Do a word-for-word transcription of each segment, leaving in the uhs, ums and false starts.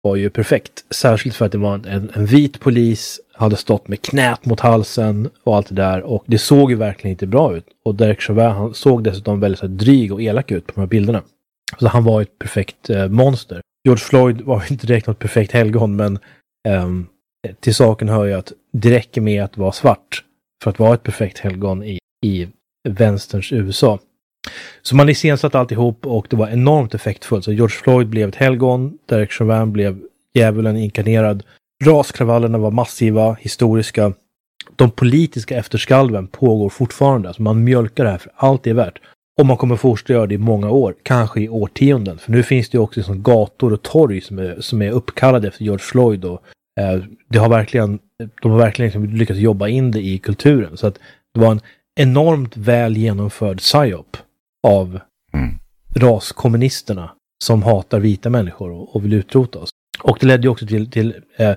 var ju perfekt. Särskilt för att det var en, en vit polis, hade stått med knät mot halsen och allt det där. Och det såg ju verkligen inte bra ut. Och Derek Chauvin, han såg dessutom väldigt så här, dryg och elak ut på de här bilderna. Så han var ett perfekt eh, monster. George Floyd var inte direkt något perfekt helgon, men um, till saken hör ju att det räcker med att vara svart för att vara ett perfekt helgon i, i vänsterns U S A. Så man iscensatte alltihop och det var enormt effektfullt. Så George Floyd blev ett helgon, Derek Chauvin blev djävulen inkarnerad. Raskravallerna var massiva, historiska. De politiska efterskalven pågår fortfarande. Alltså man mjölkar det här för allt det är värt. Och man kommer fortsätta göra det i många år, kanske i årtionden. För nu finns det ju också som gator och torg som är, som är uppkallade efter George Floyd. Och, eh, det har verkligen, de har verkligen liksom lyckats jobba in det i kulturen. Så att det var en enormt väl genomförd psyop av mm. raskommunisterna som hatar vita människor och, och vill utrota oss. Och det ledde ju också till, till eh,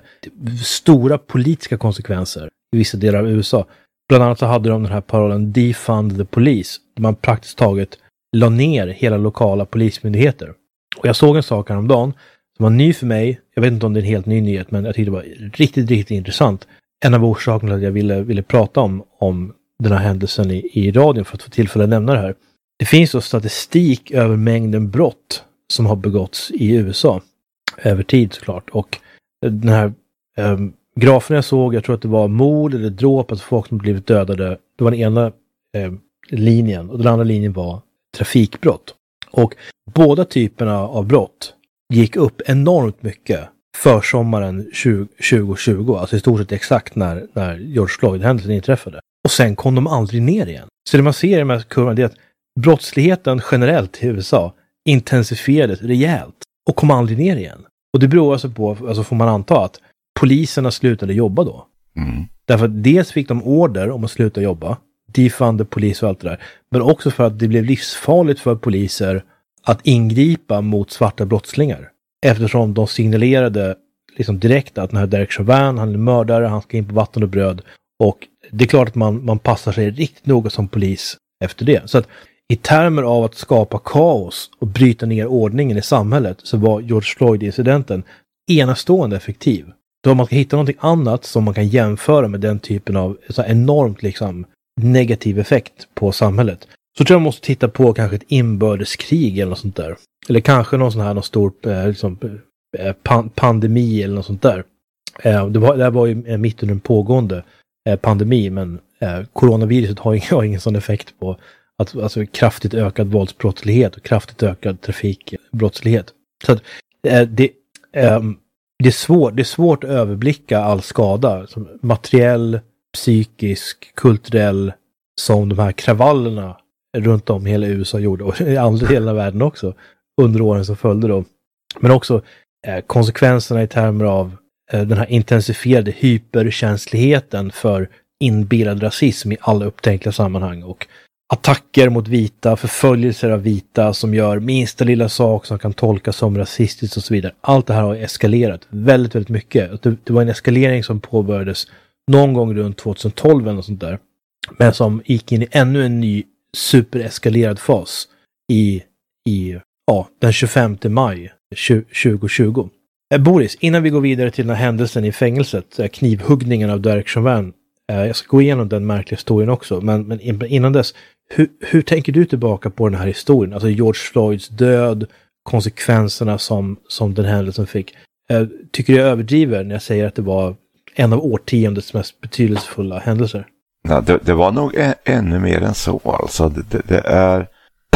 stora politiska konsekvenser i vissa delar av U S A. Bland annat så hade de den här parollen Defund the Police, där man praktiskt taget la ner hela lokala polismyndigheter. Och jag såg en sak häromdagen som var ny för mig. Jag vet inte om det är en helt ny nyhet, men jag tyckte det var riktigt, riktigt intressant. En av orsakerna till att jag ville, ville prata om, om den här händelsen i, i radion för att få tillfälle att nämna det här. Det finns då statistik över mängden brott som har begåtts i U S A över tid såklart. Och den här eh, grafen jag såg, jag tror att det var mord eller dråp, alltså folk som blivit dödade. Det var den ena eh, linjen och den andra linjen var trafikbrott. Och båda typerna av brott gick upp enormt mycket för sommaren tjugo tjugo, alltså i stort sett exakt när, när George Floyd-händelsen inträffade. Och sen kom de aldrig ner igen. Så det man ser i de här kurvorna är att brottsligheten generellt i U S A intensifierades rejält och kom aldrig ner igen. Och det beror alltså på, alltså får man anta att poliserna slutade jobba då. Mm. Därför att dels fick de order om att sluta jobba, defund the police och allt det där, men också för att det blev livsfarligt för poliser att ingripa mot svarta brottslingar. Eftersom de signalerade liksom direkt att den här Derek Chauvin, han är mördare, han ska in på vatten och bröd. Och det är klart att man, man passar sig riktigt noga som polis efter det. Så att i termer av att skapa kaos och bryta ner ordningen i samhället så var George Floyd-incidenten enastående effektiv. Då man ska hitta någonting annat som man kan jämföra med den typen av så enormt liksom negativ effekt på samhället. Så tror jag man måste titta på kanske ett inbördeskrig eller något sånt där. Eller kanske någon sån här någon stor eh, liksom, eh, pan- pandemi eller något sånt där. Eh, det, var, det var ju mitt under en pågående eh, pandemi, men eh, coronaviruset har ingen, har ingen sån effekt på att, alltså kraftigt ökad våldsbrottslighet och kraftigt ökad trafikbrottslighet. Så att eh, det, eh, det, är svårt, det är svårt att överblicka all skada, som materiell, psykisk, kulturell, som de här kravallerna runt om hela U S A gjorde, och i andra delar av världen också, under åren som följde då. Men också eh, konsekvenserna i termer av eh, den här intensifierade hyperkänsligheten för inbillad rasism i alla upptänkliga sammanhang, och attacker mot vita, förföljelser av vita som gör minsta lilla sak som kan tolkas som rasistiskt och så vidare. Allt det här har eskalerat väldigt, väldigt mycket. Det, det var en eskalering som påbörjades någon gång runt tjugohundratolv eller sånt där, men som gick in i ännu en ny supereskalerad fas i, i ja, den tjugofemte maj tjugo tjugo. Eh, Boris, innan vi går vidare till den här händelsen i fängelset, eh, knivhuggningen av Derek Chauvin, eh, jag ska gå igenom den märkliga historien också, men, men innan dess, hur, hur tänker du tillbaka på den här historien? Alltså George Floyds död, konsekvenserna som, som den händelsen fick. Eh, tycker jag överdriver när jag säger att det var en av årtiondets mest betydelsefulla händelser? Ja, det, det var nog ä, ännu mer än så. Alltså det, det, det är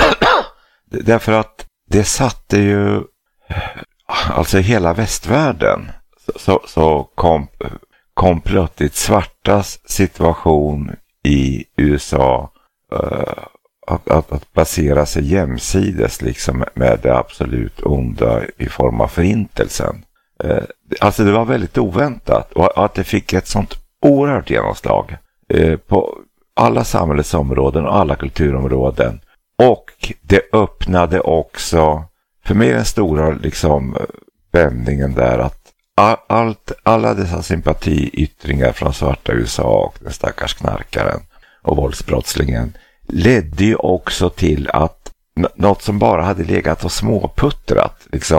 det, därför att det satte ju alltså hela västvärlden så, så, så kom, kom plötsligt svartas situation i U S A uh, att, att, att basera sig jämsides liksom med det absolut onda i form av förintelsen. Uh, alltså det var väldigt oväntat, och att det fick ett sånt oerhört genomslag på alla samhällets områden och alla kulturområden, och det öppnade också för mig den stora liksom vändningen där att allt, alla dessa sympatiyttringar från svarta U S A och den stackars knarkaren och våldsbrottslingen ledde ju också till att något som bara hade legat och småputtrat liksom,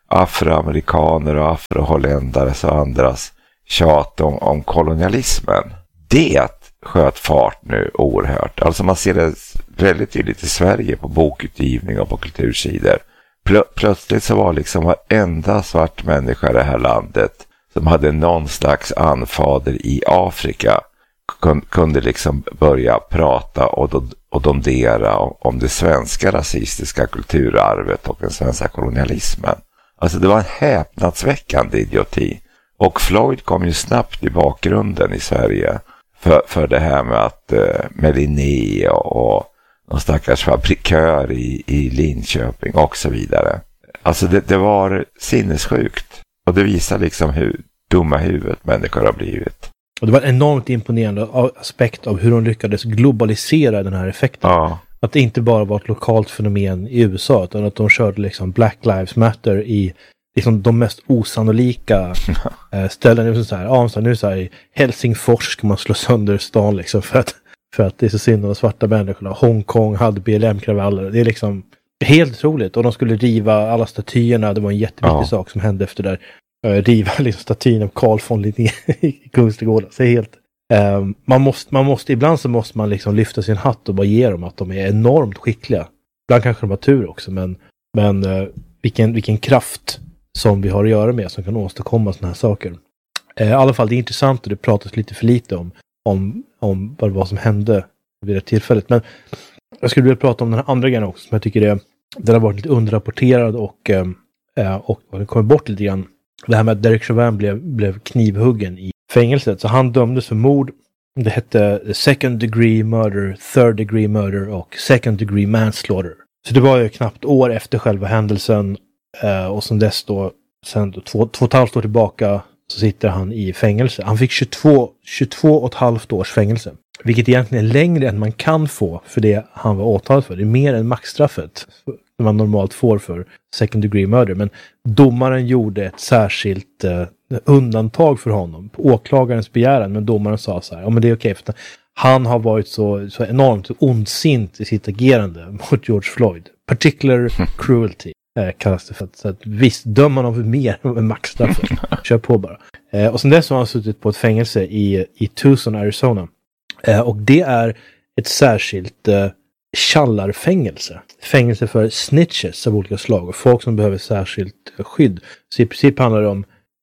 afroamerikaner och afroholländares och andras tjat om, om kolonialismen. Det sköt fart nu oerhört. Alltså man ser det väldigt tydligt i Sverige på bokutgivning och på kultursidor. Plö- plötsligt så var liksom varenda svart människa i det här landet som hade någon slags anfader i Afrika kun, kunde liksom börja prata och, do, och dondera om, om det svenska rasistiska kulturarvet och den svenska kolonialismen. Alltså det var en häpnadsväckande idioti. Och Floyd kom ju snabbt i bakgrunden i Sverige för, för det här med att eh, med Linné och, och någon stackars fabrikör i, i Linköping och så vidare. Alltså det, det var sinnessjukt. Och det visar liksom hur dumma huvudet människor har blivit. Och det var en enormt imponerande aspekt av hur de lyckades globalisera den här effekten. Ja. Att det inte bara var ett lokalt fenomen i U S A utan att de körde liksom Black Lives Matter i liksom de mest osannolika eh, ställen. Nu är det så här, ja, så här, nu så här, i Helsingfors ska man slå sönder stan liksom för att, för att det är så synd om de svarta människorna. Hongkong hade B L M-kravaller. Det är liksom helt otroligt. Och de skulle riva alla statyerna. Det var en jätteviktig ja. sak som hände efter där. Uh, riva liksom statyn av Carl von Linné i Kungsträdgården. Så helt, uh, man, måste, man måste, ibland så måste man liksom lyfta sin hatt och bara ge dem att de är enormt skickliga. Ibland kanske de har tur också, men, men uh, vilken, vilken kraft som vi har att göra med som kan åstadkomma såna här saker. Uh, I alla fall, det är intressant och det pratas lite för lite om, om, om vad, vad som hände vid det tillfället. Men jag skulle vilja prata om den här andra grejen också som jag tycker är, den har varit lite underrapporterad och, uh, och, och den kommer bort lite grann. Det här med att Derek Chauvin blev, blev knivhuggen i fängelset. Så han dömdes för mord. Det hette second degree murder, third degree murder och second degree manslaughter. Så det var ju knappt år efter själva händelsen. Eh, och som dess då, sen då, två, två och ett halvt år tillbaka så sitter han i fängelse. Han fick tjugotvå, tjugotvå och ett halvt års fängelse. Vilket egentligen är längre än man kan få för det han var åtalad för. Det är mer än maxstraffet som man normalt får för second degree murder. Men domaren gjorde ett särskilt eh, undantag för honom på åklagarens begäran. Men domaren sa så här, ja men det är okej för han har varit så, så enormt ondsint i sitt agerande mot George Floyd. Particular cruelty eh, kallas det för. Så att visst, dömer man av mer än maxstraffet. Kör på bara. Eh, och sen dess har han suttit på ett fängelse i, i Tucson, Arizona. Eh, och det är ett särskilt eh, tjallarfängelse. Fängelse för snitches av olika slag och folk som behöver särskilt eh, skydd. Så i princip handlar det om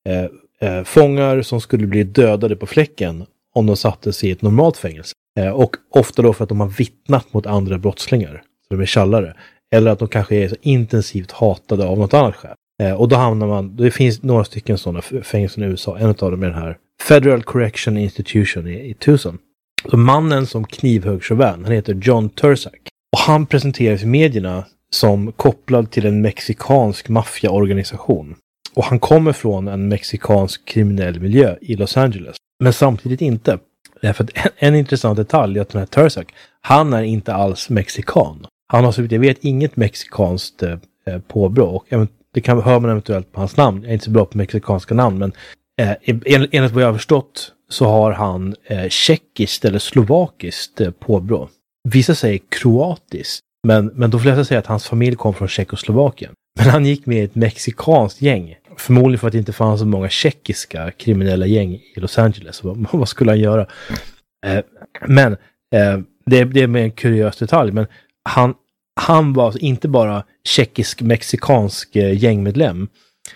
eh, eh, fångar som skulle bli dödade på fläcken om de sattes i ett normalt fängelse. Eh, och ofta då för att de har vittnat mot andra brottslingar. Så de är tjallare. Eller att de kanske är så intensivt hatade av något annat skäl. Eh, och då hamnar man, det finns några stycken sådana fängelser i U S A. En av dem är den här Federal Correction Institution i, i Tucson. Så mannen som knivhögg Chauvin, han heter John Turzak. Och han presenteras i medierna som kopplad till en mexikansk maffiaorganisation. Och han kommer från en mexikansk kriminell miljö i Los Angeles. Men samtidigt inte. Därför att en, en intressant detalj är att den här Turzak, han är inte alls mexikan. Han har så vitt jag vet inget mexikanskt eh, påbrå. Och det kan hör man eventuellt på hans namn. Jag är inte så bra på mexikanska namn, men eh, en, enligt vad jag har förstått så har han eh, tjeckiskt eller slovakiskt eh, påbrå. Vissa säger kroatiskt, men, men de flesta säger att hans familj kom från Tjeckoslovakien. Men han gick med i ett mexikanskt gäng. Förmodligen för att det inte fanns så många tjeckiska kriminella gäng i Los Angeles. Vad, vad skulle han göra? Eh, men eh, det, det är med en kuriös detalj. Men han, han var alltså inte bara tjeckisk-mexikansk eh, gängmedlem.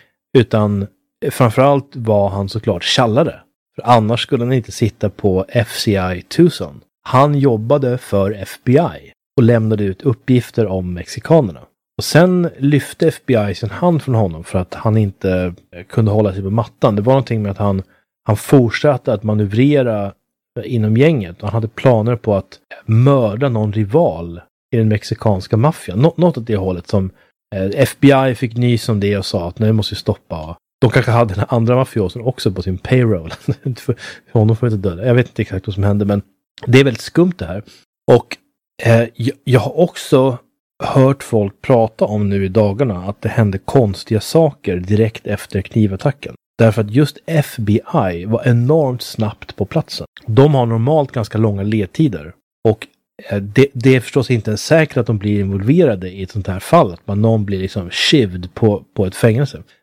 Utan framförallt var han såklart tjallare. För annars skulle han inte sitta på F C I Tucson. Han jobbade för F B I och lämnade ut uppgifter om mexikanerna. Och sen lyfte F B I sin hand från honom för att han inte kunde hålla sig på mattan. Det var någonting med att han, han fortsatte att manövrera inom gänget. Och han hade planer på att mörda någon rival i den mexikanska maffian. Nå- något åt det hållet som eh, F B I fick nys om det och sa att nu måste vi stoppa. De kanske hade den andra mafiosen också på sin payroll. för honom får inte döda. Jag vet inte exakt vad som hände, men det är väldigt skumt det här. Och eh, jag, jag har också hört folk prata om nu i dagarna att det hände konstiga saker direkt efter knivattacken. Därför att just F B I var enormt snabbt på platsen. De har normalt ganska långa ledtider. Och eh, det, det är förstås inte säkert att de blir involverade i ett sånt här fall. Att man någon blir liksom shived på, på ett fängelse.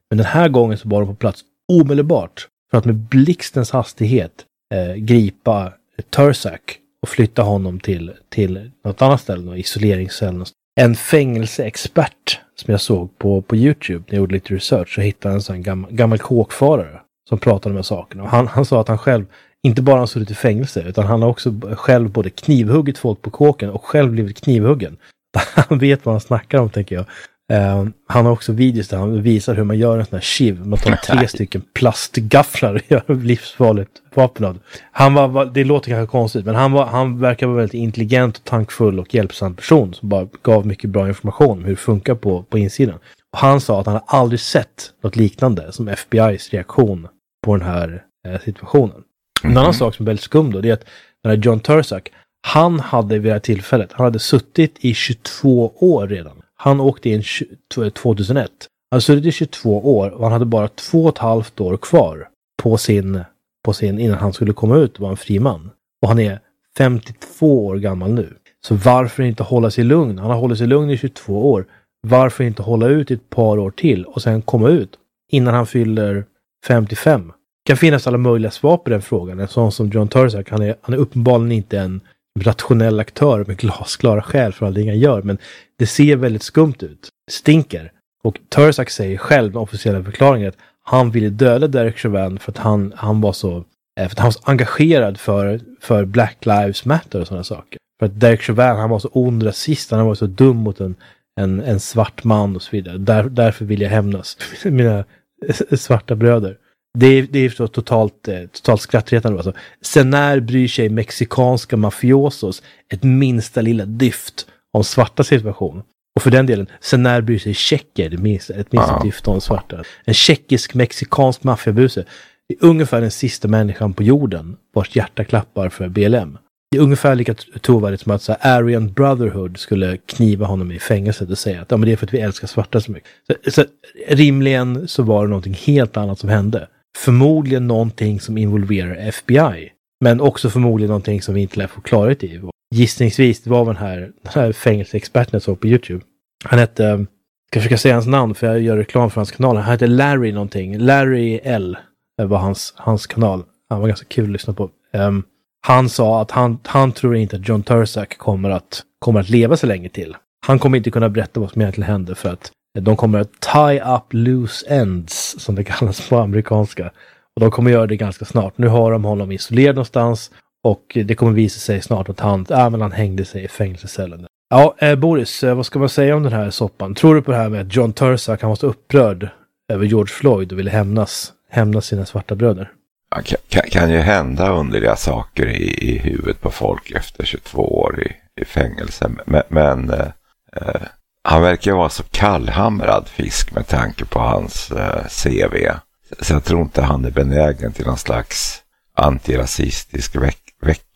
Men den här gången så var de på plats omedelbart för att med blixtens hastighet eh, gripa Turzak och flytta honom till, till något annat ställe, någon isoleringscell. En fängelseexpert som jag såg på, på YouTube när jag gjorde lite research, så hittade en sån gammal, gammal kåkfarare som pratade om de här sakerna. Och han, han sa att han själv inte bara har suttit i fängelse, utan han har också själv både knivhuggit folk på kåken och själv blivit knivhuggen. Han vet vad han snackar om, tänker jag. Uh, han har också videos där han visar hur man gör en sån här shiv. Man tar tre stycken plastgafflar och gör livsfarligt vapen av det. Han var, var, det låter kanske konstigt, men han, var, han verkar vara väldigt intelligent och tankfull och hjälpsam person som bara gav mycket bra information om hur det funkar på, på insidan. Och han sa att han har aldrig sett något liknande som F B I:s reaktion på den här eh, situationen. Mm-hmm. En annan sak som är väldigt skum då, det är att den här John Turzak, han hade vid det här tillfället, han hade suttit i tjugotvå år redan. Han åkte in tjugohundraett. Han hade suttit i tjugotvå år och han hade bara två och ett halvt år kvar på sin, på sin innan han skulle komma ut och vara en fri man. Och han är femtiotvå år gammal nu. Så varför inte hålla sig lugn? Han har hållit sig lugn i tjugotvå år. Varför inte hålla ut ett par år till och sen komma ut innan han fyller femtiofem? Det kan finnas alla möjliga svar på den frågan. En sån som John Turzak, han är, han är uppenbarligen inte en rationell aktör med glasklara skäl för allting han ggör, men det ser väldigt skumt ut. Stinker. Och Turzak säger själv med officiella förklaringen att han ville döda Derek Chauvin för att han, han var så för att han var så engagerad för, för Black Lives Matter och sådana saker. För att Derek Chauvin, han var så ond rasist, han var så dum mot en, en, en svart man och så vidare. Där, därför vill jag hämnas mina svarta bröder. Det är, det är så totalt, eh, totalt skrattretande. Alltså. Sen när bryr sig mexikanska mafiosos ett minsta lilla dyft om svarta situation? Och för den delen, sen när bryr sig tjecker ett minsta, ett minsta ja. dyft om svarta? En tjeckisk-mexikansk maffiabuse är ungefär den sista människan på jorden vars hjärta klappar för B L M. Det är ungefär lika trovärdigt som att så här, Aryan Brotherhood skulle kniva honom i fängelset och säga att ja, men det är för att vi älskar svarta så mycket. Så, så rimligen så var det någonting helt annat som hände. Förmodligen någonting som involverar F B I. Men också förmodligen någonting som vi inte lär få klarhet i. Gissningsvis, det var den här, den här fängelseexperten jag såg på YouTube. Han hette, jag ska försöka säga hans namn för jag gör reklam för hans kanal. Han hette Larry någonting. Larry L var hans, hans kanal. Han var ganska kul att lyssna på. Um, han sa att han, han tror inte att John Turzak kommer att, kommer att leva så länge till. Han kommer inte kunna berätta vad som egentligen händer för att de kommer att tie up loose ends, som det kallas på amerikanska. Och de kommer göra det ganska snart. Nu har de honom isolerad någonstans. Och det kommer visa sig snart att han, äh, men han hängde sig i fängelsecellen. Ja, eh, Boris, eh, vad ska man säga om den här soppan? Tror du på det här med att John Turzak, han var så upprörd över George Floyd och ville hämnas, hämnas sina svarta bröder? Ja, kan, kan ju hända underliga saker i, i huvudet på folk efter tjugotvå år i, i fängelse. Men... men eh, han verkar vara så kallhamrad fisk med tanke på hans eh, C V. Så jag tror inte han är benägen till någon slags antirasistisk väck-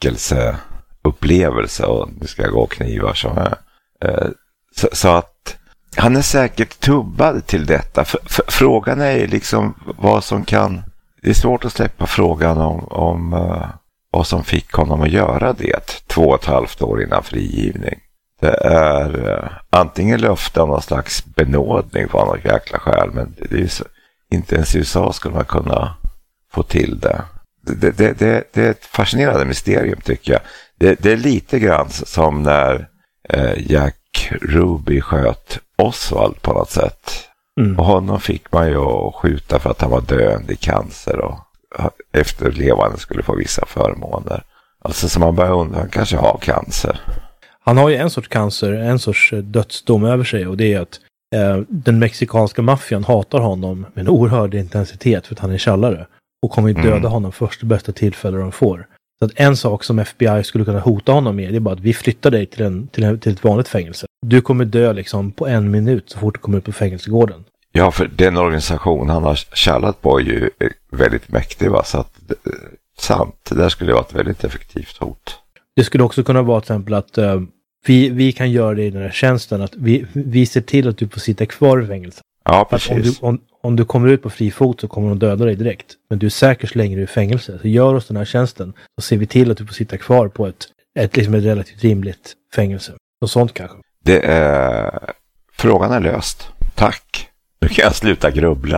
väckelseupplevelse och det ska gå knivar så här. Eh, så, så att han är säkert tubbad till detta. F- f- frågan är liksom vad som kan... Det är svårt att släppa frågan om, om uh, vad som fick honom att göra det två och ett halvt år innan frigivning. Det är uh, antingen löfte om någon slags benådning på något jäkla skäl, men det, det är så, inte ens i U S A skulle man kunna få till det. Det, det, det, det är ett fascinerande mysterium tycker jag. Det, det är lite grann som när uh, Jack Ruby sköt Oswald på något sätt. Mm. Och honom fick man ju skjuta för att han var döende i cancer och efterlevande skulle få vissa förmåner. Alltså så man börjar undra, han kanske har cancer. Han har ju en sorts cancer, en sorts dödsdom över sig och det är att eh, den mexikanska maffian hatar honom med en oerhörd intensitet för att han är källare och kommer döda mm. honom först bästa tillfälle de får. Så att en sak som F B I skulle kunna hota honom med det är bara att vi flyttar dig till, en, till, en, till ett vanligt fängelse. Du kommer dö liksom på en minut så fort du kommer ut på fängelsegården. Ja, för den organisation han har källat på är ju väldigt mäktig va? Så att sant, det där skulle vara ett väldigt effektivt hot. Det skulle också kunna vara till exempel att uh, vi, vi kan göra det i den här tjänsten att vi, vi ser till att du får sitta kvar i fängelset. Ja, precis. Om du, om, om du kommer ut på fri fot så kommer de döda dig direkt. Men du är säker så länge du är i fängelse. Så gör oss den här tjänsten så ser vi till att du får sitta kvar på ett, ett, liksom ett relativt rimligt fängelse. Och sånt kanske. Det är... Frågan är löst. Tack. Nu kan jag sluta grubbla.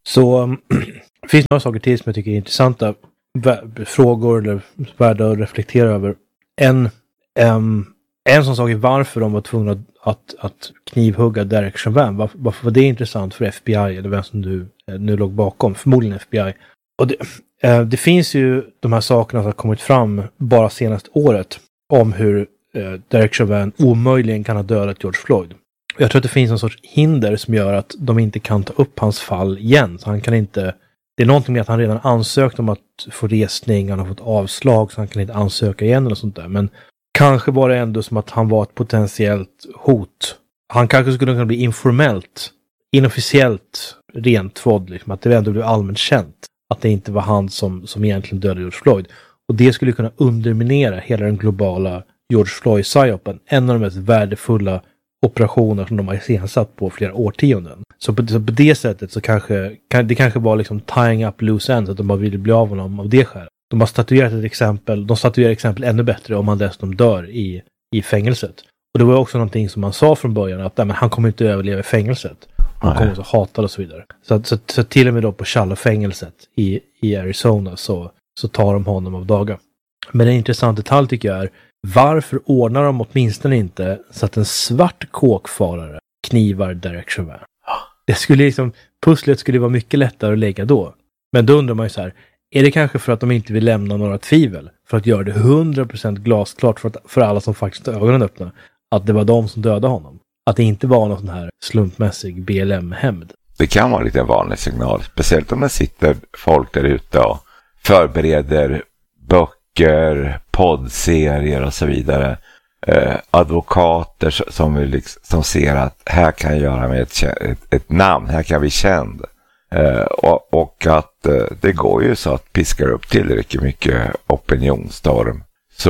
Så det finns några saker till som jag tycker är intressanta. V- frågor eller värda att reflektera över. En, um, en sån sak är varför de var tvungna att, att, att knivhugga Derek Chauvin. Varför, varför var det intressant för F B I eller vem som du eh, nu låg bakom? Förmodligen F B I. Och det, eh, det finns ju de här sakerna som har kommit fram bara senaste året om hur eh, Derek Chauvin omöjligen kan ha dödat George Floyd. Jag tror att det finns en sorts hinder som gör att de inte kan ta upp hans fall igen. Så han kan inte... Det är någonting med att han redan ansökt om att få resning, han har fått avslag så han kan inte ansöka igen eller sånt där. Men kanske var det ändå som att han var ett potentiellt hot. Han kanske skulle kunna bli informellt, inofficiellt rentvådd, liksom, att det ändå blev allmänt känt att det inte var han som, som egentligen dödade George Floyd. Och det skulle kunna underminera hela den globala George Floyd-psyopen. En av de mest värdefulla operationer som de har iscensatt på flera årtionden. Så på, så på det sättet så kanske kan, det kanske var liksom tying up loose ends att de bara ville bli av honom av det skälet. De har statuerat ett exempel, de statuerar exempel ännu bättre om han dessutom dör i, i fängelset. Och det var också någonting som man sa från början att nej, men han kommer inte överleva i fängelset. Han kommer så hatad och så vidare. Så, så, så till och med då på Challa-fängelset i, i Arizona så, så tar de honom av dagar. Men en intressant detalj tycker jag är varför ordnar de åtminstone inte så att en svart kåkfarare knivar Derek Chauvin? Det skulle liksom, pusslet skulle vara mycket lättare att lägga då. Men då undrar man ju så här, är det kanske för att de inte vill lämna några tvivel? För att göra det hundra procent glasklart för, att, för alla som faktiskt har ögonen öppna att det var de som dödade honom. Att det inte var någon sån här slumpmässig B L M-hämnd. Det kan vara lite en vanlig signal, speciellt om det sitter folk där ute och förbereder böcker, poddserier och så vidare. Eh, advokater som, vill liksom, som ser att här kan jag göra med ett, ett, ett namn, här kan vi känd. Eh, och, och att eh, det går ju så att piskar upp tillräckligt mycket opinionsstorm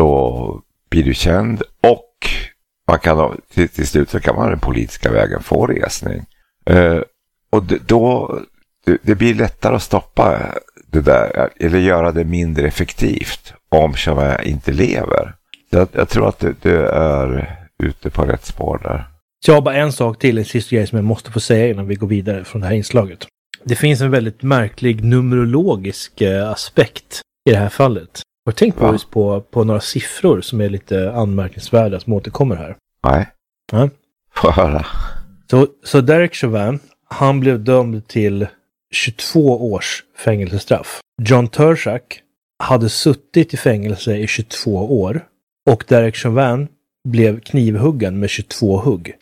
så blir du känd och man kan, till, till slut så kan man den politiska vägen få resning. Eh, och det, då det, det blir lättare att stoppa det där eller göra det mindre effektivt om Chauvin inte lever. Jag, jag tror att det, det är ute på rätt spår där. Så jag har bara en sak till, en sista grej som jag måste få säga innan vi går vidare från det här inslaget. Det finns en väldigt märklig numerologisk eh, aspekt i det här fallet. Jag har tänkt på, just på, på några siffror som är lite anmärkningsvärda som återkommer här. Nej. Ja. Får höra. Så, så Derek Chauvin, han blev dömd till tjugotvå års fängelsestraff. John Turshack hade suttit i fängelse i tjugotvå år och Derek Chauvin blev knivhuggen med tjugotvå hugg.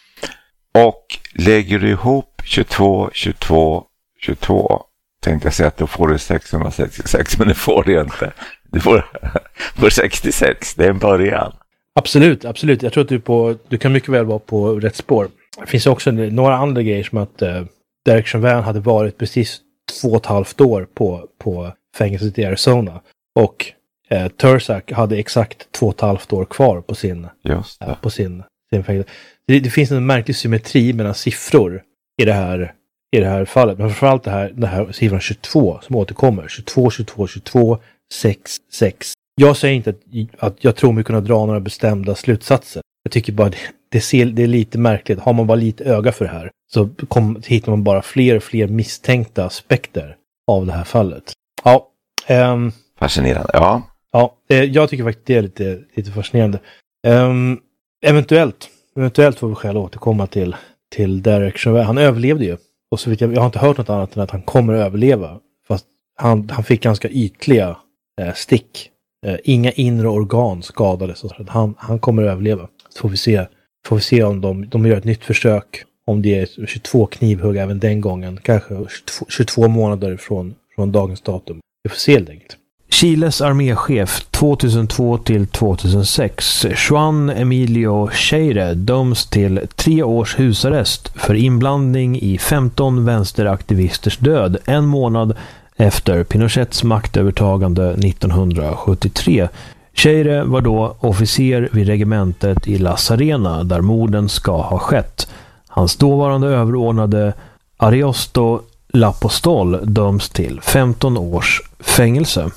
Och lägger du ihop tjugotvå, tjugotvå, tjugotvå tänkte jag säga att då får du sexhundrasextiosex, men det får du inte. Du får, får sextiosex, det är en början. Absolut, absolut. Jag tror att du, på, du kan mycket väl vara på rätt spår. Det finns också några andra grejer som att uh, Derek Chauvin hade varit precis två och ett halvt år på, på fängelset i Arizona. Och uh, Turshack hade exakt två och ett halvt år kvar på sin, Just det. Uh, på sin, sin fängelse. Det, det finns en märklig symmetri mellan siffror i det här, i det här fallet. Men framförallt det här, det här siffran tjugotvå som återkommer. tjugotvå, tjugotvå, tjugotvå, sex, sex. Jag säger inte att, att jag tror mig kunna dra några bestämda slutsatser. Jag tycker bara det, det, ser, det är lite märkligt. Har man bara lite öga för det här så kom, hittar man bara fler och fler misstänkta aspekter av det här fallet. Ja. Um, Fascinerande, ja. Ja, jag tycker faktiskt det är lite, lite fascinerande. Um, eventuellt, eventuellt får vi själv återkomma till, till Derek Chauvin. Han överlevde ju. Och så vet jag, jag har inte hört något annat än att han kommer att överleva. Fast han, han fick ganska ytliga eh, stick. Eh, inga inre organ skadades. Så han, han kommer att överleva. Så får vi se, får vi se om de, de gör ett nytt försök. Om det är tjugotvå knivhugg även den gången. Kanske tjugotvå, tjugotvå månader från, från dagens datum. Vi får se helt enkelt. Chiles arméchef tjugohundratvå till tjugohundrasex, Juan Emilio Cheire, döms till tre års husarrest för inblandning i femton vänsteraktivisters död en månad efter Pinochets maktövertagande nittonhundrasjuttiotre. Cheire var då officer vid regementet i La Serena där morden ska ha skett. Hans dåvarande överordnade Ariosto Lapostol döms till femton års fängelse.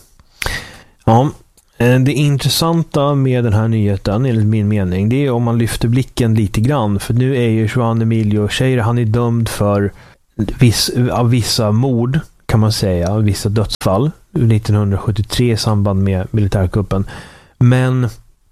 Ja, det intressanta med den här nyheten enligt min mening, det är om man lyfter blicken lite grann, för nu är ju Juan Emilio Cheire, han är dömd för viss, av vissa mord kan man säga, vissa dödsfall nittonhundrasjuttiotre i samband med militärkuppen. Men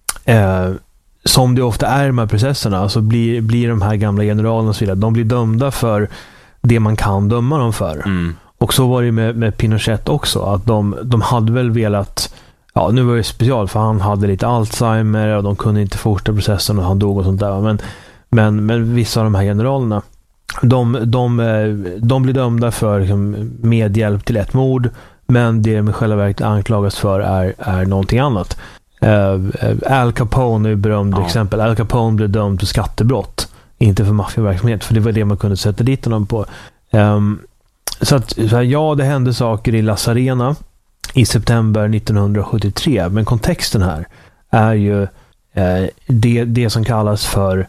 eh, som det ofta är i de här processerna så blir, blir de här gamla generalerna och så vidare, de blir dömda för det man kan döma dem för. Mm. Och så var det med, med Pinochet också, att de, de hade väl velat, ja nu var det special för han hade lite Alzheimer och de kunde inte fortsätta processen och han dog och sånt där. Men, men, men vissa av de här generalerna, de, de, de blir dömda för liksom, medhjälp till ett mord, men det de i själva verket anklagas för är, är någonting annat. Uh, Al Capone är ett berömt ja. exempel. Al Capone blev dömd för skattebrott, inte för maffiaverksamhet, för det var det man kunde sätta dit honom på. Um, så att så här, ja, det hände saker i La Serena i september nittonhundrasjuttiotre, men kontexten här är ju eh, det, det som kallas för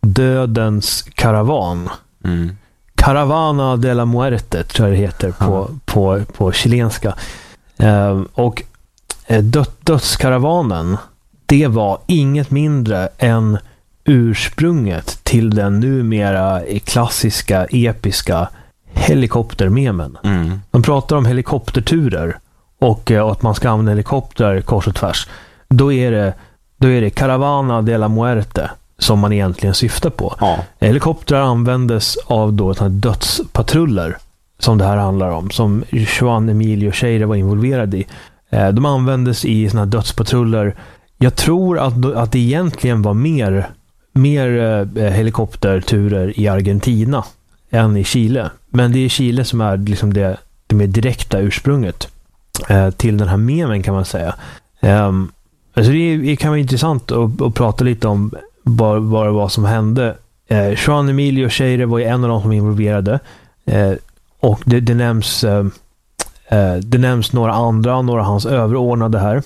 dödens karavan. Mm. Caravana de la Muerte tror jag det heter på, mm. på, på chilenska. Eh, och död, dödskaravanen, det var inget mindre än ursprunget till den numera klassiska, episka helikoptermemen. Mm. Man pratar om helikopterturer och, och att man ska använda helikopter kors och tvärs. Då är det, då är det Caravana de la Muerte som man egentligen syftar på. Ja. Helikoptrar användes av då dödspatruller som det här handlar om, som Juan Emilio Cheire var involverad i. De användes i såna här dödspatruller. Jag tror att, att det egentligen var mer, mer eh, helikopterturer i Argentina än i Chile. Men det är Chile som är liksom det, det mer direkta ursprunget eh, till den här memen kan man säga. Um, alltså det, det kan vara intressant att, att prata lite om vad, vad det var som hände. Eh, Juan Emilio Cheire var ju en av de som var involverade. Eh, och det, det nämns... Eh, Uh, det nämns några andra, några av hans överordnade här.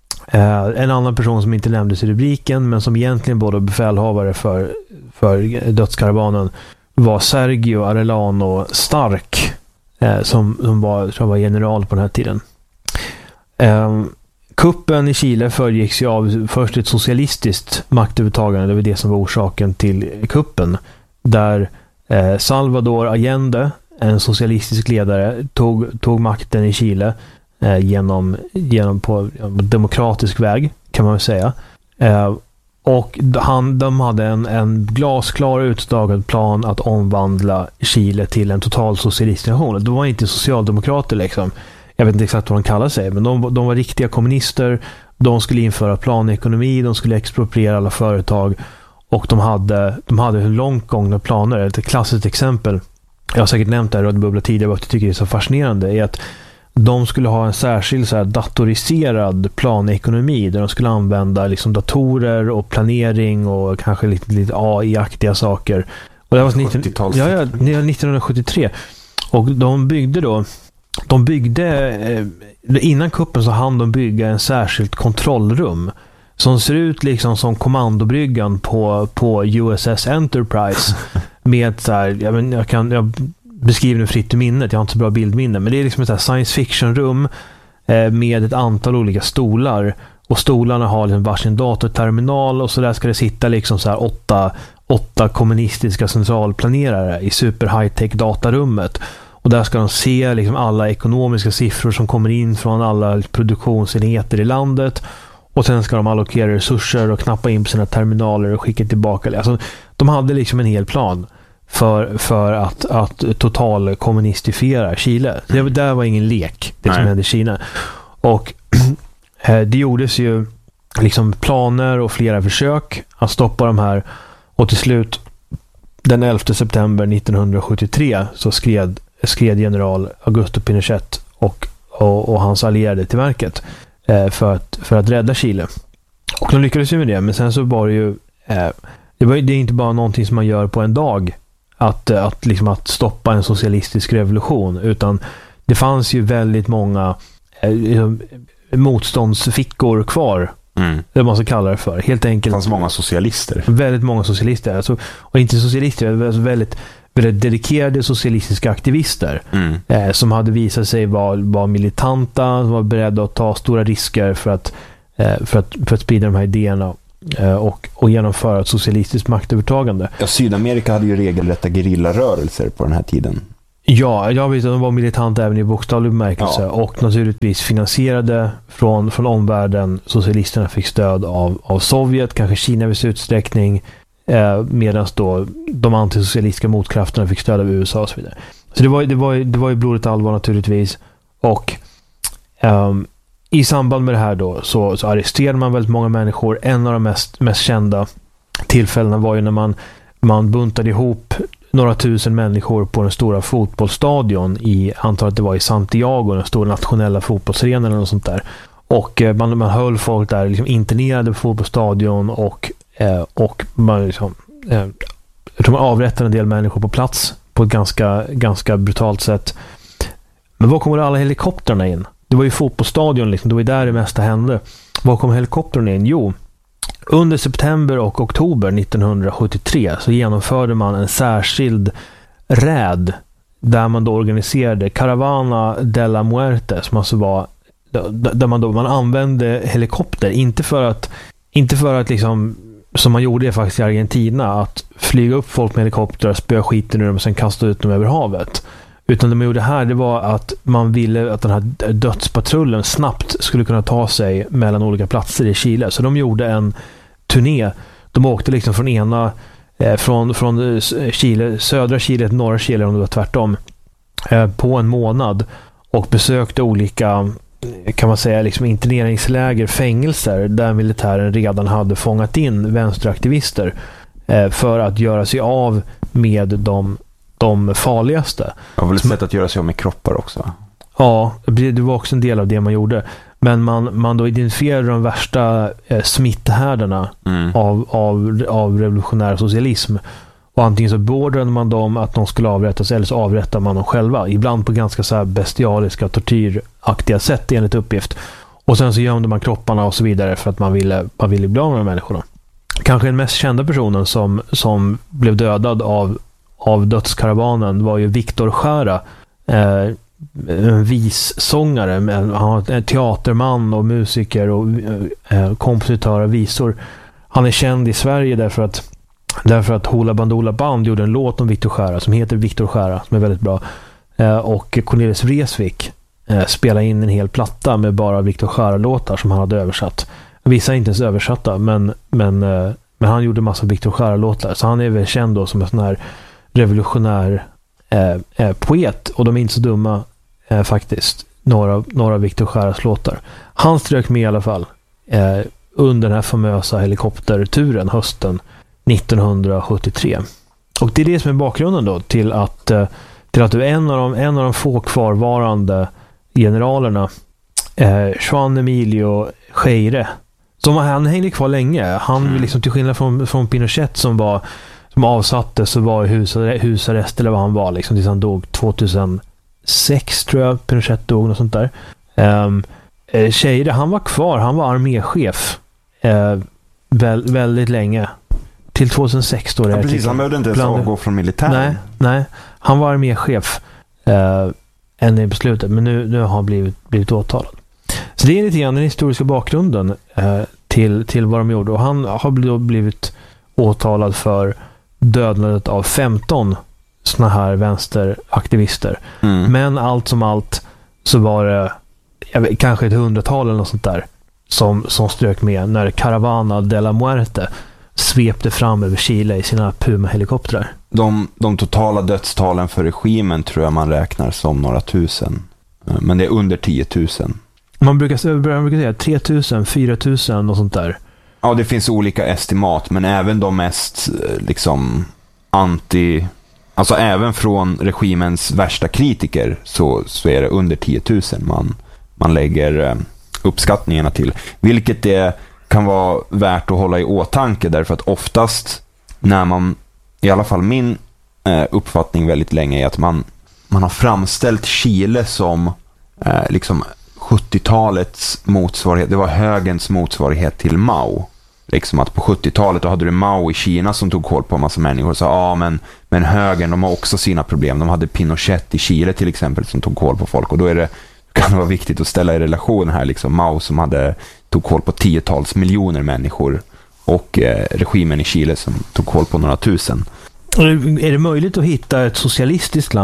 Uh, en annan person som inte nämndes i rubriken, men som egentligen både befälhavare för, för dödskaravanen var Sergio Arellano Stark, uh, som, som var, tror jag var general på den här tiden. Uh, kuppen i Chile föregicks ju av först ett socialistiskt maktövertagande. Det var det som var orsaken till kuppen. Där uh, Salvador Allende, en socialistisk ledare, tog, tog makten i Chile eh, genom, genom på ja, demokratisk väg kan man väl säga. Eh, och han, de hade en, en glasklar utstakad plan att omvandla Chile till en total socialistisk nation. De var inte socialdemokrater liksom. Jag vet inte exakt vad de kallar sig, men de, de var riktiga kommunister. De skulle införa planekonomi, de skulle expropriera alla företag och de hade, de hade långt gångna planer. Ett klassiskt exempel, jag har säkert nämnt det här och bubbla tidigare, vad jag tycker är så fascinerande, är att de skulle ha en särskild så här datoriserad planekonomi där de skulle använda liksom datorer och planering och kanske lite, lite A I-aktiga saker. Och det var nitton, ja, ja, nittonhundrasjuttiotre. Och de byggde då de byggde eh, innan kuppen så hann de bygga en särskilt kontrollrum som ser ut liksom som kommandobryggan på, på U S S Enterprise med så här, jag, men, jag kan jag beskriver det fritt i minnet, jag har inte så bra bildminne, men det är liksom ett så här science fiction rum eh, med ett antal olika stolar, och stolarna har liksom varsin datorterminal, och så där ska det sitta liksom så här åtta, åtta kommunistiska centralplanerare i super high-tech datarummet, och där ska de se liksom alla ekonomiska siffror som kommer in från alla produktionsenheter i landet. Och sen ska de allokera resurser och knappa in på sina terminaler och skicka tillbaka. Alltså, de hade liksom en hel plan för, för att, att total kommunistifiera Chile. Det där var ingen lek, det som Nej. hände i Kina. Och det gjordes ju liksom planer och flera försök att stoppa de här. Och till slut, den elfte september nittonhundrasjuttiotre, så skred, skred general Augusto Pinochet och, och, och hans allierade till verket. För att, för att rädda Chile. Och de lyckades ju med det, men sen så var det ju eh, det, var, det är inte bara någonting som man gör på en dag att, att, liksom att stoppa en socialistisk revolution, utan det fanns ju väldigt många eh, motståndsfickor kvar, mm. det man ska kalla det för. Helt enkelt. Det fanns många socialister. Väldigt många socialister. Alltså, och inte socialister, alltså väldigt väldigt dedikerade socialistiska aktivister mm. eh, som hade visat sig vara, vara militanta, var beredda att ta stora risker för att, eh, för att, för att sprida de här idéerna eh, och, och genomföra ett socialistiskt maktövertagande. Ja, Sydamerika hade ju regelrätta gerillarörelser på den här tiden. Ja, jag vet att de var militant även i bokstavlig bemärkelse ja. Och naturligtvis finansierade från, från omvärlden. Socialisterna fick stöd av, av Sovjet, kanske Kina i viss utsträckning, eh, medan då de antisocialistiska motkrafterna fick stöd av U S A och så vidare. Så det var, det var, det var ju blodigt allvar naturligtvis. Och um, i samband med det här då så, så arresterade man väldigt många människor. En av de mest, mest kända tillfällena var ju när man, man buntade ihop några tusen människor på den stora fotbollsstadion i, antalet det var i Santiago, den stora nationella fotbollsarenan eller något sånt där. Och eh, man, man höll folk där liksom internerade på fotbollsstadion och, eh, och man liksom, eh, jag tror man avrättade en del människor på plats på ett ganska, ganska brutalt sätt. Men var kommer alla helikoptrarna in? Det var ju fotbollsstadion liksom, det var ju där det mesta hände. Var kom helikoptrarna in? Jo, under september och oktober nittonhundrasjuttiotre så genomförde man en särskild räd där man då organiserade Caravana de la Muerte, som alltså var där man då man använde helikopter, inte för att inte för att liksom som man gjorde faktiskt i Argentina, att flyga upp folk med helikopter, spöa skiten ur dem och sen kasta ut dem över havet. Utan det man gjorde här, det var att man ville att den här dödspatrullen snabbt skulle kunna ta sig mellan olika platser i Chile. Så de gjorde en turné. De åkte liksom från ena eh, från, från Chile, södra Chile till norra Chile, om det var tvärtom, eh, på en månad och besökte olika, kan man säga, liksom interneringsläger, fängelser där militären redan hade fångat in vänsteraktivister eh, för att göra sig av med de de farligaste. Det var väl ett sätt att göra sig av med kroppar också. Ja, det var också en del av det man gjorde. Men man, man då identifierade de värsta eh, smitthärdarna mm. av, av, av revolutionär socialism. Och antingen så beordrade man dem att de skulle avrättas, eller så avrättade man dem själva. Ibland på ganska så här bestialiska, tortyraktiga sätt enligt uppgift. Och sen så gömde man kropparna och så vidare för att man ville, man ville bli av med de människorna. Kanske den mest kända personen som, som blev dödad av av dödskaravanen var ju Victor Jara, eh, en vissångare, han var en teaterman och musiker och eh, kompositör av visor. Han är känd i Sverige därför att därför att Hoola Bandoola Band gjorde en låt om Victor Jara som heter Victor Jara, som är väldigt bra. Eh, och Cornelis Vreeswijk eh, spelade in en hel platta med bara Victor Jara-låtar som han hade översatt. Vissa är inte ens översatta, men, men, eh, men han gjorde massa Victor Jara-låtar, så han är väl känd då som en sån här revolutionär eh, eh, poet, och de är inte så dumma eh, faktiskt, några, några Victor Jaras låtar. Han strök med i alla fall eh, under den här famösa helikopterturen hösten nittonhundrasjuttiotre. Och det är det som är bakgrunden då till att, eh, till att en av de, en av de få kvarvarande generalerna, eh, Juan Emilio Cheire, som han hängde kvar länge. Han mm. liksom, till skillnad från, från Pinochet som var som avsattes, så var i husarrest, husarrest eller vad han var liksom, tills han dog tjugohundrasex, tror jag Pinochet dog, något sånt där. Um, eh, Cheire, han var kvar, han var arméchef eh, väl, väldigt länge till tjugohundrasex då. Ja, precis, han behövde inte ens bland... avgå från militären. Nej, nej, han var arméchef eh, än i beslutet, men nu, nu har han blivit, blivit åtalad. Så det är lite grann den historiska bakgrunden eh, till, till vad de gjorde, och han har blivit åtalad för dödandet av femton såna här vänsteraktivister. Mm. Men allt som allt så var det jag vet, kanske ett hundratal eller något sånt där som, som strök med när Caravana de la Muerte svepte fram över Chile i sina Puma-helikoptrar. De, de totala dödstalen för regimen tror jag man räknar som några tusen. Men det är under tio tusen. Man brukar, man brukar säga tre tusen, fyra tusen och sånt där. Ja, det finns olika estimat, men även de mest liksom anti... Alltså även från regimens värsta kritiker så, så är det under tio tusen man, man lägger eh, uppskattningarna till. Vilket det kan vara värt att hålla i åtanke, därför att oftast när man, i alla fall min eh, uppfattning väldigt länge är att man, man har framställt Chile som eh, liksom sjuttiotalets motsvarighet. Det var högerns motsvarighet till Mao. Liksom att på sjuttiotalet då hade du Mao i Kina som tog koll på en massa människor och sa ja men, men högern, de har också sina problem. De hade Pinochet i Chile till exempel som tog koll på folk, och då är det, kan det vara viktigt att ställa i relation här liksom Mao som hade tog koll på tiotals miljoner människor och eh, regimen i Chile som tog koll på några tusen. Är det möjligt att hitta ett socialistiskt land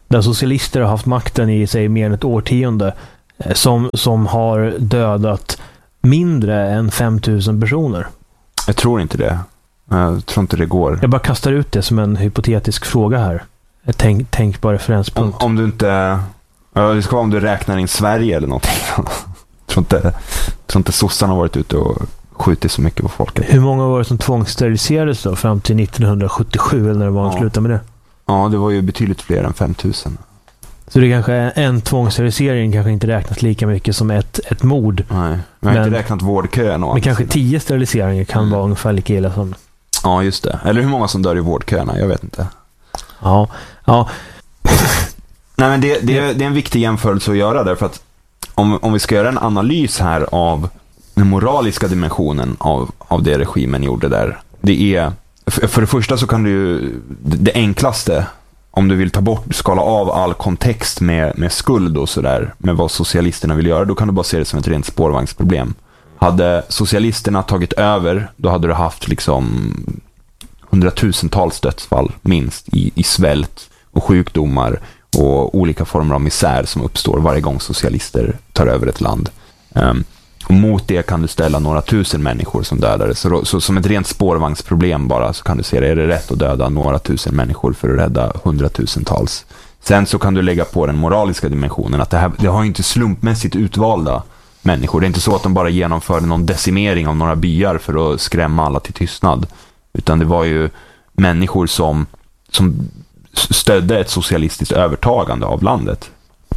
där socialister har haft makten i sig mer än ett årtionde, som, som har dödat mindre än fem tusen personer. Jag tror inte det. Jag tror inte det går. Jag bara kastar ut det som en hypotetisk fråga här. Ett tänk, tänkbar referenspunkt. Om, om du inte... Ja, det ska vara om du räknar in Sverige eller någonting. Jag tror inte, tror inte sossarna har varit ute och skjutit så mycket på folket. Hur många var det som tvångssteriliserades då fram till nittonhundrasjuttiosju, eller när det var ja. att sluta med det? Ja, det var ju betydligt fler än fem tusen. Så det kanske en tvångssterilisering kanske inte räknas lika mycket som ett, ett mord. Nej, vi har men, inte räknat vårdkön. Men kanske tio steriliseringar kan mm. vara ungefär lika illa som... Ja, just det. Eller hur många som dör i vårdköerna, jag vet inte. Ja, ja. Nej, men det, det, det är en viktig jämförelse att göra, därför att om, om vi ska göra en analys här av den moraliska dimensionen av, av det regimen gjorde där, det är, för, för det första så kan du ju, det enklaste, om du vill ta bort, skala av all kontext med, med skuld och sådär, med vad socialisterna vill göra, då kan du bara se det som ett rent spårvagnsproblem. Hade socialisterna tagit över, då hade du haft liksom hundratusentals dödsfall minst i, i svält och sjukdomar och olika former av misär som uppstår varje gång socialister tar över ett land. Um, och mot det kan du ställa några tusen människor som dödades. Så, så som ett rent spårvagnsproblem bara, så kan du se det. Är det rätt att döda några tusen människor för att rädda hundratusentals? Sen så kan du lägga på den moraliska dimensionen, att det, här, det har inte slumpmässigt utvalda människor. Det är inte så att de bara genomförde någon decimering av några byar för att skrämma alla till tystnad. Utan det var ju människor som, som stödde ett socialistiskt övertagande av landet.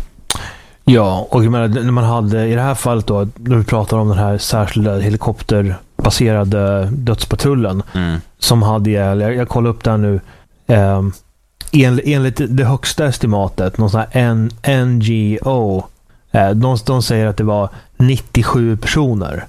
Ja, och när man hade i det här fallet då, när vi pratar om den här särskilda helikopterbaserade dödspatrullen mm. som hade, jag, jag kollar upp där nu, eh, enligt, enligt det högsta estimatet, någon sån här N, N G O, eh, de, de säger att det var nittiosju personer.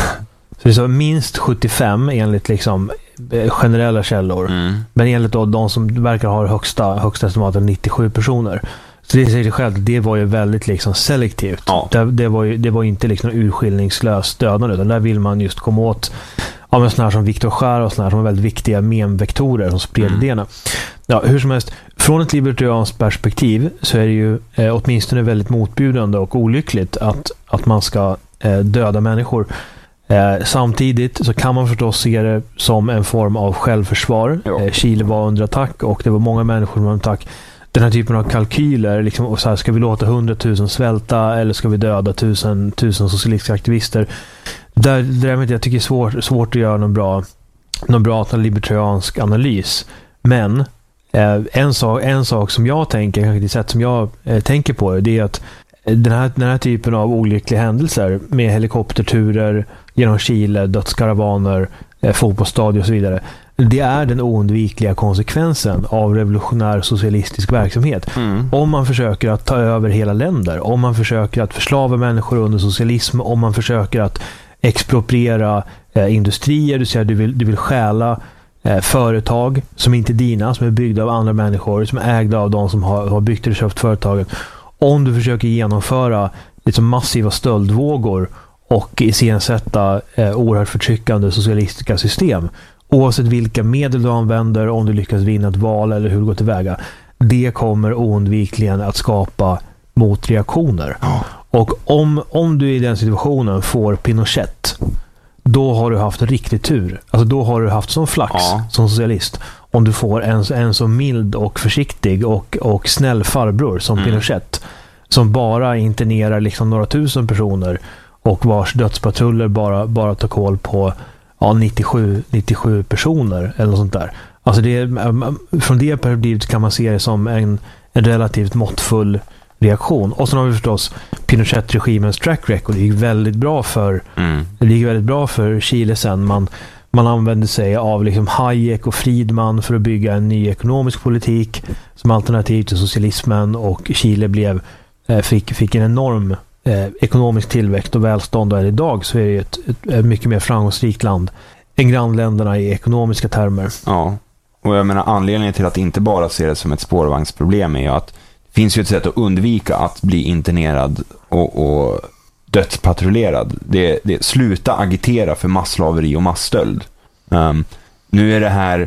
Så det är så minst sjuttiofem enligt liksom generella källor. Mm. Men enligt då de som verkar ha högsta, högsta estimatet nittiosju personer. Så det säger sig självt, det var ju väldigt liksom selektivt. Ja. Det, det var ju det var inte liksom urskiljningslöst dödande, utan där vill man just komma åt ja, men såna här som Viktor Skär och såna här som är väldigt viktiga memvektorer som spred mm. idéerna. Ja, hur som helst, från ett libertarianskt perspektiv så är det ju eh, åtminstone väldigt motbjudande och olyckligt att, att man ska eh, döda människor. Eh, samtidigt så kan man förstås se det som en form av självförsvar. Eh, Chile var under attack och det var många människor som var under attack. Den här typen av kalkyler, liksom, och så här, ska vi låta hundratusen svälta eller ska vi döda tusen, tusen socialistiska aktivister? Där, där jag, vet, jag tycker det är svårt, svårt att göra någon bra, någon bra libertariansk analys. Men eh, en, sak, en sak som jag tänker, kanske det sätt som jag eh, tänker på det är att den här, den här typen av olyckliga händelser med helikopterturer genom Chile, dödskaravaner, eh, fotbollsstadion och så vidare, det är den oundvikliga konsekvensen av revolutionär socialistisk verksamhet. Mm. Om man försöker att ta över hela länder, om man försöker att förslava människor under socialism, om man försöker att expropriera eh, industrier, du säger du vill, du vill stjäla eh, företag som inte är dina, som är byggda av andra människor, som är ägda av de som har, har byggt eller köpt företagen. Om du försöker genomföra liksom massiva stöldvågor och iscensätta eh, oerhört förtryckande socialistiska system, oavsett vilka medel du använder, om du lyckas vinna ett val eller hur du går tillväga, det kommer oundvikligen att skapa motreaktioner. Oh. Och om, om du i den situationen får Pinochet, då har du haft riktig tur. Alltså då har du haft sån flax oh. som socialist. Om du får en, en så mild och försiktig och, och snäll farbror som mm. Pinochet, som bara internerar liksom några tusen personer och vars dödspatruller bara, bara tar koll på ja, nittiosju, nittiosju personer eller något sånt där. Alltså det, från det perspektivet kan man se det som en, en relativt måttfull reaktion. Och så har vi förstås Pinochet-regimens track record. Det gick väldigt bra för mm. det gick väldigt bra för Chile sen. Man, man använde sig av liksom Hayek och Friedman för att bygga en ny ekonomisk politik som alternativ till socialismen, och Chile blev, fick, fick en enorm Eh, ekonomisk tillväxt och välstånd, och idag så är det ett, ett, ett mycket mer framgångsrikt land än grannländerna i ekonomiska termer. Ja, och jag menar anledningen till att inte bara se det som ett spårvagnsproblem är ju att det finns ju ett sätt att undvika att bli internerad och, och dödspatrullerad. Det, det sluta agitera för masslaveri och massstöld. Um, nu är det här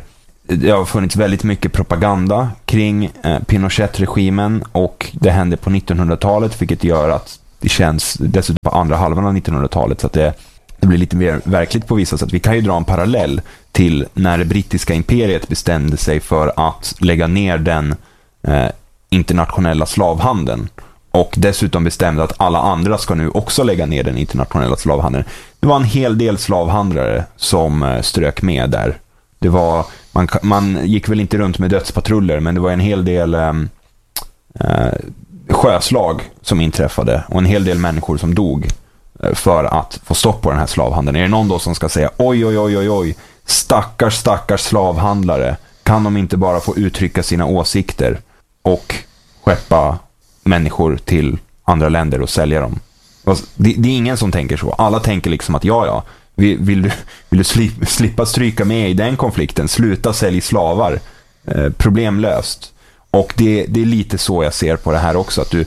det har funnits väldigt mycket propaganda kring eh, Pinochet-regimen, och det hände på nittonhundratalet, vilket gör att det känns dessutom på andra halvan av nittonhundratalet, så att det, det blir lite mer verkligt på vissa sätt. Vi kan ju dra en parallell till när det brittiska imperiet bestämde sig för att lägga ner den eh, internationella slavhandeln, och dessutom bestämde att alla andra ska nu också lägga ner den internationella slavhandeln. Det var en hel del slavhandlare som eh, strök med där. Det var, man, man gick väl inte runt med dödspatruller, men det var en hel del eh, eh, sjöslag som inträffade och en hel del människor som dog eh, för att få stopp på den här slavhandeln. Är det någon då som ska säga oj oj oj oj oj, stackars stackars slavhandlare, kan de inte bara få uttrycka sina åsikter och skeppa människor till andra länder och sälja dem? Det, det är ingen som tänker så. Alla tänker liksom att ja ja, vill, vill du, vill du slippa, slippa stryka med i den konflikten, sluta sälja slavar, eh, problemlöst. Och det, det är lite så jag ser på det här också, att du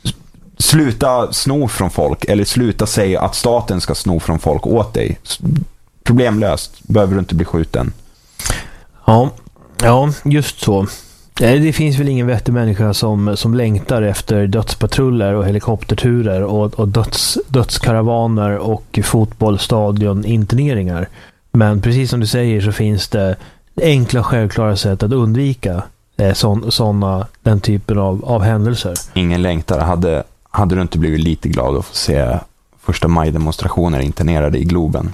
sluta sno från folk, eller sluta säga att staten ska sno från folk åt dig. Problemlöst, behöver du inte bli skjuten. Ja, ja just så. Det finns väl ingen vettig människa som, som längtar efter dödspatruller och helikopterturer och, och döds, dödskaravaner och fotbollsstadion interneringar. Men precis som du säger så finns det enkla självklara sätt att undvika eh, sån, såna, den typen av, av händelser. Ingen längtar. Hade, hade du inte blivit lite glad att få se första maj-demonstrationer internerade i Globen?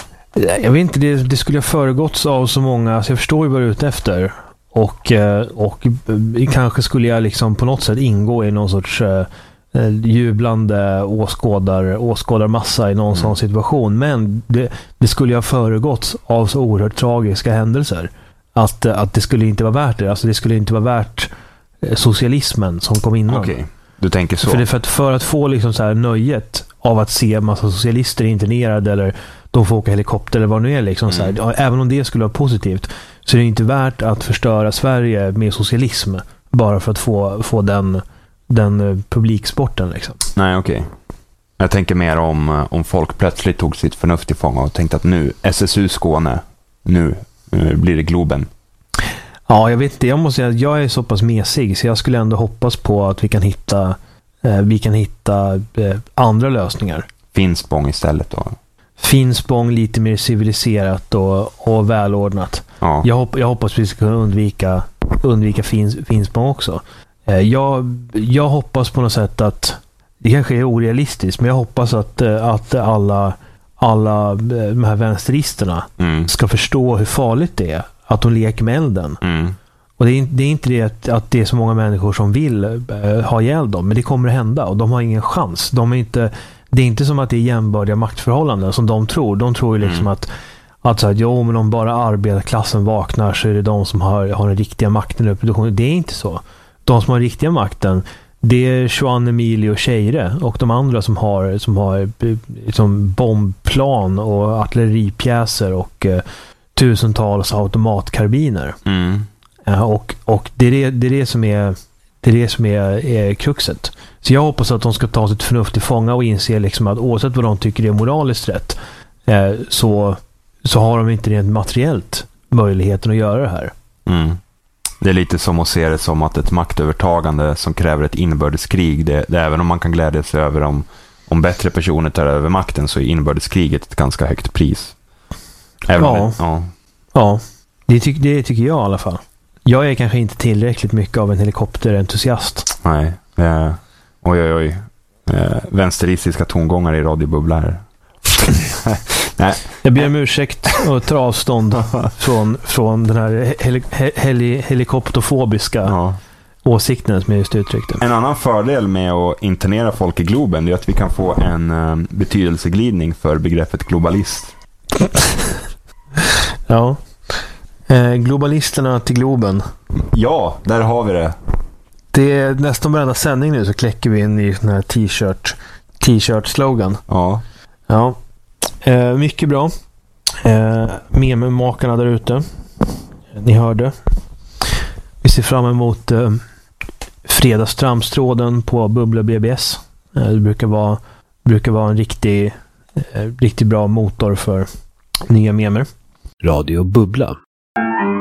Jag vet inte, det, det skulle ha föregåtts av så många, så jag förstår ju vad du är ute efter. Och, och kanske skulle jag liksom på något sätt ingå i någon sorts eh, jublande åskådar, åskådarmassa i någon mm. sån situation. Men det, det skulle ha föregåtts av så oerhört tragiska händelser. Att, att det skulle inte vara värt det. Alltså det skulle inte vara värt socialismen som kom innan. Okej, du tänker så. För, det, för, att, för att få liksom så här nöjet av att se en massa socialister internerade eller de får åka helikopter eller vad det nu är. Liksom, mm. så här, även om det skulle vara positivt så är det inte värt att förstöra Sverige med socialism bara för att få, få den, den publiksporten. Liksom. Nej, okej. Okay. Jag tänker mer om, om folk plötsligt tog sitt förnuft i fånga och tänkte att nu, S S U Skåne, nu, nu blir det Globen. Ja, jag vet inte. Jag måste säga att jag är så pass mesig så jag skulle ändå hoppas på att vi kan hitta, eh, vi kan hitta eh, andra lösningar. Finspång istället då? Finspång lite mer civiliserat och, och välordnat. Ja. Jag, hopp, jag hoppas vi ska kunna undvika, undvika fins, Finspång också. Eh, jag, jag hoppas på något sätt att det kanske är orealistiskt, men jag hoppas att, att alla, alla de här vänsteristerna mm. ska förstå hur farligt det är att de leker med elden. Mm. Och det är, det är inte det att, att det är så många människor som vill eh, ha ihjäl dem, men det kommer att hända och de har ingen chans. De är inte, det är inte som att det är jämbördiga maktförhållanden som de tror. De tror ju liksom mm. att, att, så att jo, men om bara arbetarklassen vaknar så är det de som har, har den riktiga makten. Det är inte så. De som har den riktiga makten, det är Juan Emilio Cheire och de andra som har, som har liksom bombplan och artilleripjäser och eh, tusentals automatkarbiner. Mm. Ja, och och det, är det, det är det som är det är det som är, är kruxet. Så jag hoppas att de ska ta sitt förnuft i fånga och inse liksom att oavsett vad de tycker är moraliskt rätt eh, så, så har de inte rent materiellt möjligheten att göra det här. Mm. Det är lite som att se det som att ett maktövertagande som kräver ett inbördeskrig, det, det även om man kan glädja sig över om, om bättre personer tar över makten, så är inbördeskriget ett ganska högt pris. Även ja. Det, ja. Ja, det, ty- det tycker jag i alla fall. Jag är kanske inte tillräckligt mycket av en helikopterentusiast. Nej, eh, oj oj oj. Eh, vänsteristiska tongångar i radiobubbla här. Nej. Jag ber om ursäkt och tar avstånd från, från den här heli- heli- helikopterfobiska ja. åsikten som jag just uttryckte. En annan fördel med att internera folk i Globen är att vi kan få en uh, betydelseglidning för begreppet globalist. Ja. Eh, globalisterna till Globen. Ja, där har vi det. Det är nästan varenda sändning nu så kläcker vi in i sån här t-shirt t-shirt-slogan. Ja. Ja. Eh, mycket bra. Eh, med med makarna där ute. Ni hörde. Vi ser fram emot eh, fredagstramstråden på Bubbla B B S. Eh, det brukar vara, brukar vara en riktig, eh, riktigt bra motor för nya memer. Radio Bubbla.